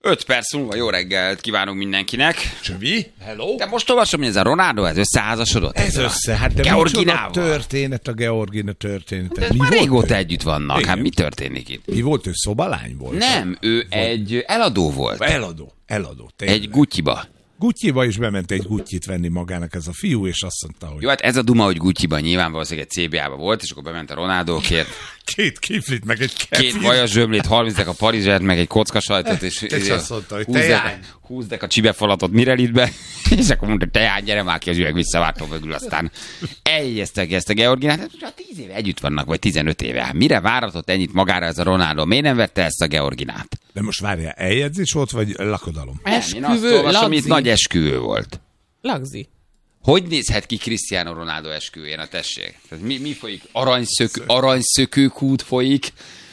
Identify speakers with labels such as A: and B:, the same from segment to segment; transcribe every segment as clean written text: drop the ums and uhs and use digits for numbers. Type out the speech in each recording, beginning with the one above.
A: 5 perc múlva jó reggelt kívánunk mindenkinek.
B: Csövi, hello.
A: De most olvasom, hogy ez a Ronaldo, ez összeházasodott.
B: Ez össze, hát de
A: Georginával.
B: történet a Georgina története.
A: De ez már régóta együtt vannak,
B: Igen.
A: hát mi történik itt?
B: Mi volt, ő szobalány volt?
A: Nem, ő egy eladó volt.
B: Eladó.
A: Egy Gucci-ba.
B: Gucci-ba is bement egy Gucci-t venni magának ez a fiú, és azt mondta, hogy...
A: Jó, hát ez a duma, hogy Gucci-ban nyilván valószínűleg egy CBA-ba volt, és akkor bement a Ronaldókért.
B: 2 kiflit, meg egy kefir.
A: 2 vajas zsömlét, 30 a parizsert, meg egy kockasajtot, és
B: azt mondta, hogy
A: húzdek a csibefalatot Mirelitbe, és akkor mondta, teány, gyere már ki az üveg visszavártó mögül, aztán eljegyeztek ezt a Georginát. Hát 10 éve együtt vannak, vagy 15 éve. Hát mire váratott ennyit magára ez a Ronaldo? Miért nem vette ezt a Georginát?
B: De most várjál, eljegyzés volt, vagy lakodalom?
A: Nem, én azt olvasom, itt nagy esküvő volt.
C: Lagzi.
A: Hogy nézhet ki Cristiano Ronaldo esküvőjén a tessék? Tehát mi folyik? Aranyszökőkút folyik.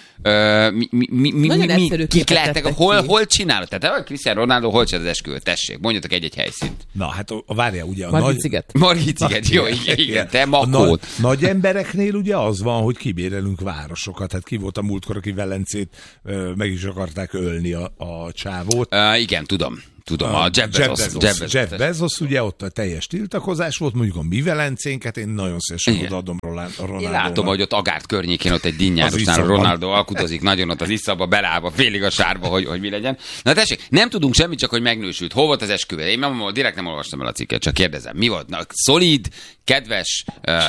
A: Kik lehetnek? Hol csinálod? Tehát te vagy Cristiano Ronaldo, hol csinálod az esküvőt? Tessék, mondjatok egy helyszínt.
B: Na, hát várjál, ugye a
A: Margit-sziget, jó, igen, te Makót.
B: Nagy embereknél ugye az van, hogy kibérelünk városokat. Hát ki volt a múltkor, aki Velencét meg is akarták ölni a csávót.
A: Igen, tudom, a
B: Jeff Bezos, ugye ott a teljes tiltakozás volt, mondjuk a mi Velencénket, én nagyon szívesen odaadom Ronaldónak.
A: Én látom, hogy ott Agárt környékén ott egy dinnyárosnál Ronaldo alkudozik nagyon ott az iszaba, beleállva félig a sárba, hogy mi legyen. Na tessék, nem tudunk semmit, csak hogy megnősült. Hol volt az esküvő? Én direkt nem olvastam el a cikket, csak kérdezem. Mi volt? Na, szolid, kedves,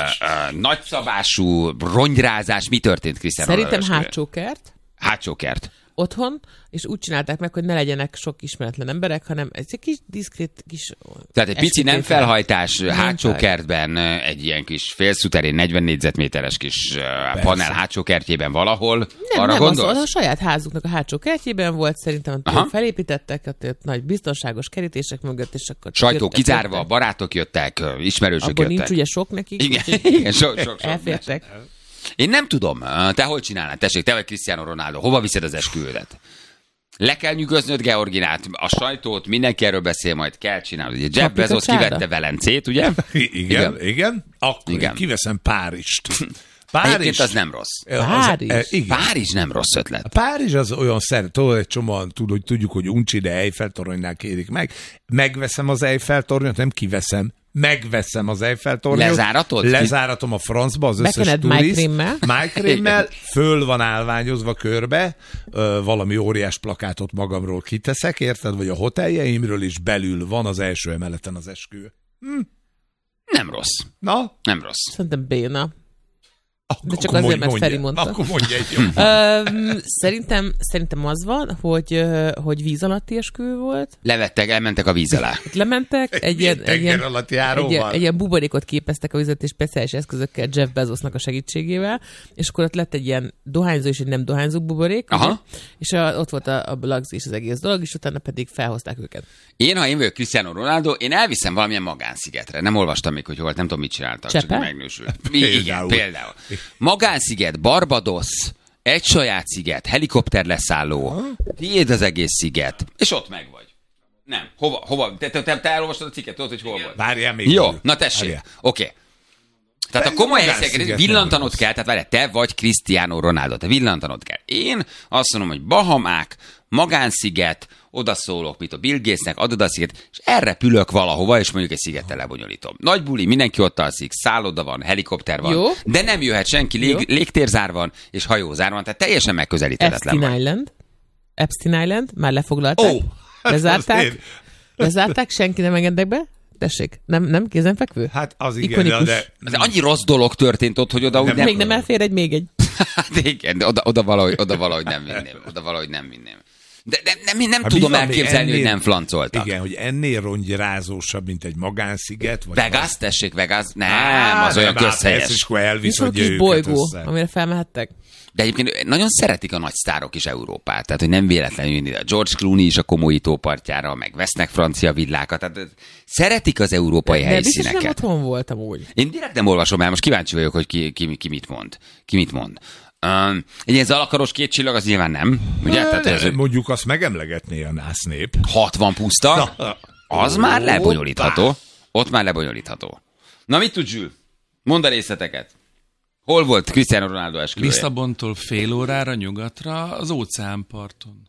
A: nagyszabású rongyrázás, mi történt Cristiano Ronaldo
C: Szerintem
A: hátsó kert.
C: Otthon, és úgy csinálták meg, hogy ne legyenek sok ismeretlen emberek, hanem ez egy kis diszkrét kis...
A: Tehát egy pici nem felhajtás hátsó kertben, egy ilyen kis félszuterén 40 négyzetméteres kis panel hátsó kertjében valahol. Arra gondolsz?
C: Az a saját házuknak a hátsó kertjében volt, szerintem felépítettek, ott nagy biztonságos kerítések mögött, és akkor...
A: Sajtó kizárva, a barátok jöttek, ismerősök
C: abban
A: jöttek.
C: Nincs ugye sok nekik.
A: Igen, sok.
C: Elfértek.
A: Én nem tudom, te hol csinálnád? Tessék, te vagy Cristiano Ronaldo, hova viszed az esküvődet? Le kell nyugoznod Georginát, a sajtót, mindenki erről beszél, majd kell csinálni. Ugye Jeff Bezos kivette Velencét, ugye?
B: Igen. Akkor igen. Kiveszem Párizst.
A: Egyébként az nem rossz. Párizs nem rossz ötlet.
B: Párizs az olyan egy csomóan tudjuk, hogy uncsi, de Eiffel-toronynál kérik meg. Megveszem az Eiffel-tornyot, nem kiveszem. Megveszem az Eiffel-tornyot.
A: Lezáratod?
B: Lezáratom a francba az összes turist. Májkrémmel. Föl van állványozva körbe. Valami óriás plakátot magamról kiteszek, érted? Vagy a hoteljeimről is belül van az első emeleten az esküvő.
A: Nem rossz.
B: Na?
A: Nem rossz.
C: Szerintem béna. De csak
B: akkor
C: azért, mert Feri mondta.
B: Akkor mondja egy jó.
C: Szerintem az van, hogy víz alatti esküvő volt.
A: Elmentek a víz alá.
C: Lementek, egy ilyen buborékot képeztek a vizet, és speciális eszközökkel Jeff Bezosnak a segítségével, és akkor ott lett egy ilyen dohányzó és egy nem dohányzó buborék, és ott volt a Lagzi és az egész dolog, és utána pedig felhozták őket.
A: Ha én vagyok Cristiano Ronaldo, én elviszem valamilyen magánszigetre. Nem olvastam még, hogy hol, nem tudom, mit csináltak,
C: Csepe?
A: csak megnősült. Igen, például. Magánsziget, Barbados, egy saját sziget, helikopter leszálló, tiéd az egész sziget, és ott meg vagy. Nem, hova? Te elolvastad a cikket, tudod, hogy hol volt?
B: Várjál még.
A: Jó, na tessék, oké. Tehát a komoly helyszíneket villantanod kell, tehát várjál, te vagy Cristiano Ronaldo, te villantanod kell. Én azt mondom, hogy Bahamák, magánsziget, odaszólok, mint a Bill Gatesnek, adod a sziget, és elrepülök valahova, és mondjuk egy szigettel lebonyolítom. Nagy buli, mindenki ott alszik, szálloda van, helikopter van, jó. De nem jöhet senki, légtérzár van, és hajózár van, tehát teljesen megközelíthetetlen.
C: Epstein Island, már lefoglalták, lezárták, senki nem engednek be. Tessék, nem kézenfekvő?
B: Hát az igen, de...
A: Ez annyi rossz dolog történt ott, hogy oda úgy nem...
C: Még nem elfér még egy.
A: Hát igen, de oda valahogy nem vinném. De nem tudom elképzelni, hogy nem flancoltak.
B: Igen, hogy ennél rongyrázósabb, mint egy magánsziget. Vagy
A: Vegas, tessék, Vegas? Nem, az olyan közhelyes.
B: És akkor elvisz,
C: hogy kis bolygó, amire felmehettek.
A: De egyébként nagyon szeretik a nagy sztárok is Európát, tehát hogy nem véletlenül jönni. A George Clooney is a Komóitó partjára, meg vesznek francia villákat, tehát szeretik az európai helyszíneket.
C: De biztos nem otthon voltam úgy.
A: Én direkt nem olvasom el, most kíváncsi vagyok, hogy ki mit mond. Egy ilyen zalakaros 2 csillag, az nyilván nem. Ugye? Tehát
B: mondjuk azt megemlegetné a nász nép.
A: 60 puszta, az már lebonyolítható. Ott már lebonyolítható. Na mit tud Zsül? Mondd a részleteket. Hol volt Cristiano Ronaldo esküvője?
D: Lisszabontól fél órára nyugatra az óceánparton.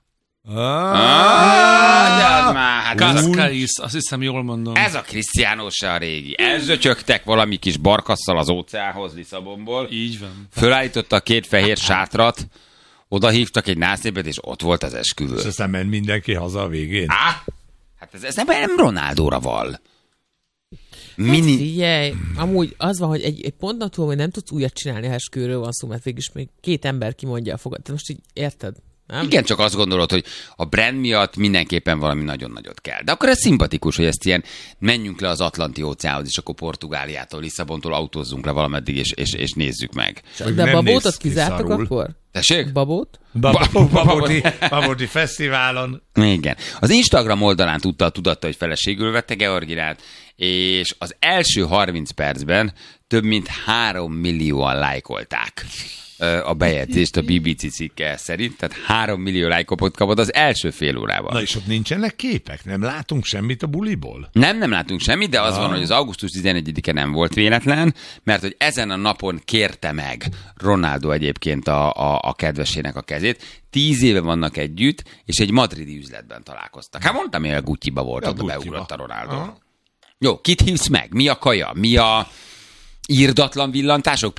D: Cascais, azt hiszem jól mondom.
A: Ez a Cristiano se a régi. Elzötyögtek valami kis barkasszal az óceánhoz Lisszabonból.
D: Így van.
A: Fölállította a 2 fehér sátrat, oda hívtak egy násznépet, és ott volt az esküvő.
B: És aztán ment mindenki haza a végén.
A: Hát ez nem Ronaldóra val.
C: Figyelj, amúgy az van, hogy egy ponton túl, hogy nem tudsz újat csinálni, ha esküvőről van szó, mert végülis még 2 ember kimondja a fogat. Most így érted? Nem?
A: Igen, csak azt gondolod, hogy a brand miatt mindenképpen valami nagyon nagyot kell. De akkor ez szimpatikus, hogy ezt ilyen menjünk le az Atlanti-óceánhoz, és akkor Portugáliától, Lisszabontól autózzunk le valameddig, és nézzük meg.
C: De a Babótot kizártak akkor?
A: Tessék?
C: Babót?
B: Babóti fesztiválon.
A: Igen. Az Instagram oldalán tudatta, hogy feleségül vette Georginát, és az első 30 percben több mint 3 millióan lájkolták a bejegyzést a BBC cikke szerint, tehát 3 millió lájkot kapott az első fél órában.
B: Na és ott nincsenek képek? Nem látunk semmit a buliból?
A: Nem látunk semmit, de az van, hogy az augusztus 11-e nem volt véletlen, mert hogy ezen a napon kérte meg Ronaldo egyébként a kedvesének a kezét. 10 éve vannak együtt, és egy madridi üzletben találkoztak. Hát mondtam, hogy a Gucci-ba volt, oda beugrott a Ronaldo. Jó, kit hívsz meg? Mi a kaja? Mi a írdatlan villantások?